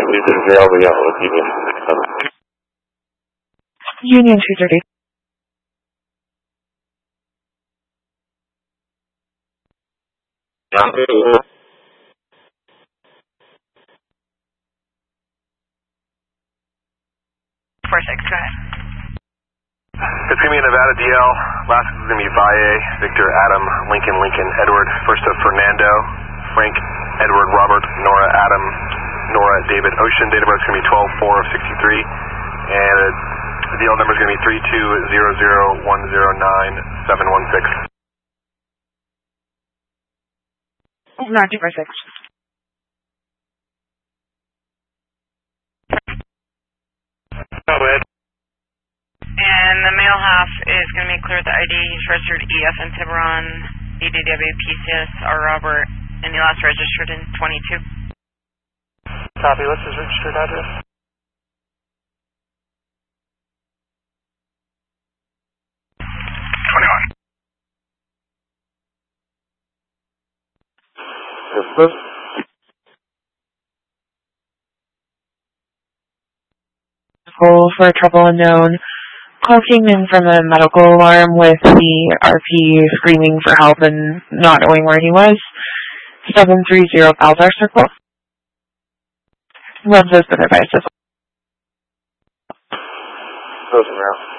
Union 230. Go ahead. It's going to be a Nevada DL. Last is going to be Valle, Victor, Adam, Lincoln, Edward. First up, Fernando, Frank, Edward, Robert, Nora, Adam, Nora, David, Ocean. Date of birth is going to be 12/4/63. And the DL number is going to be 3200109716. Not 246. Go ahead. And the male half is going to be clear with the ID. He's registered EF in Tiburon, EDW, PCS, R. Robert, and he last registered in 22. Copy. What's his registered address? 21. For trouble unknown. Call came in from a medical alarm with the RP screaming for help and not knowing where he was. 730 Balzar Circle. Runs has been advised as well.